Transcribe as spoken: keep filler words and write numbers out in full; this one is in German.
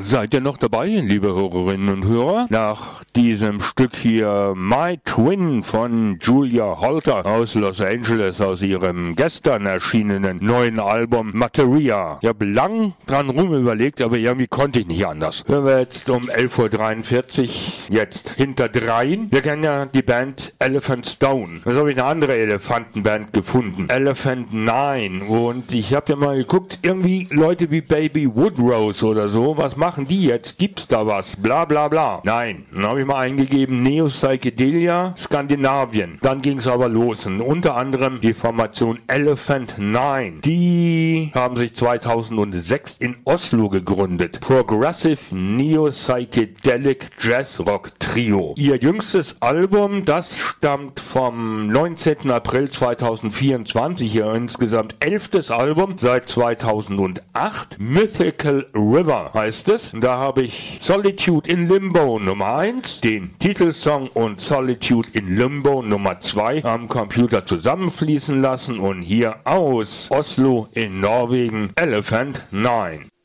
Seid ihr noch dabei, liebe Hörerinnen und Hörer? Nach diesem Stück hier My Twin von Julia Holter aus Los Angeles, aus ihrem gestern erschienenen neuen Album Materia. Ich habe lang dran rum überlegt, aber irgendwie konnte ich nicht anders. Hören wir jetzt um elf Uhr dreiundvierzig, jetzt hinter dreien. Wir kennen ja die Band Elephant Stone. Jetzt habe ich eine andere Elefantenband gefunden, Elephant Nine. Und ich habe ja mal geguckt, irgendwie Leute wie Baby Woodrose oder so, was machen die jetzt? Gibt's da was? Bla bla bla. Nein, dann habe ich mal eingegeben Neo Psychedelia Skandinavien. Dann ging es aber los. Und unter anderem die Formation Elephant Nine. Die haben sich zweitausendsechs in Oslo gegründet. Progressive Neo Psychedelic Jazz Rock Trio. Ihr jüngstes Album, das stammt vom neunzehnten April zweitausendvierundzwanzig. Ihr insgesamt elftes Album seit zweitausendacht. Mythical River heißt es. Da habe ich Solitude in Limbo Nummer eins, den Titelsong und Solitude in Limbo Nummer zwei am Computer zusammenfließen lassen und hier aus Oslo in Norwegen Elephant Nine.